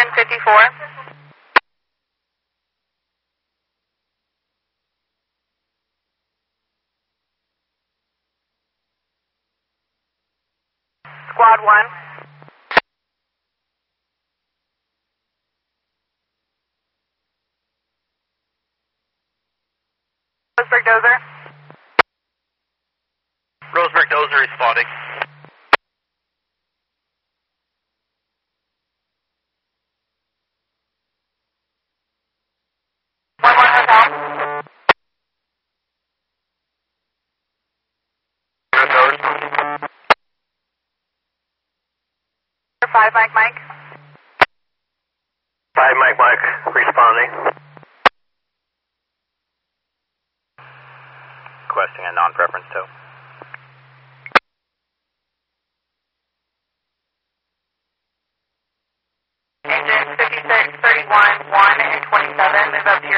1054. Squad 1. Roseburg Dozer. Roseburg Dozer responding. One hotel. Dozer. 5 Mike Mike. 5 Mike Mike responding. Requesting a non-preference tow. Engines 56, 31, 1, and 27. Move up to your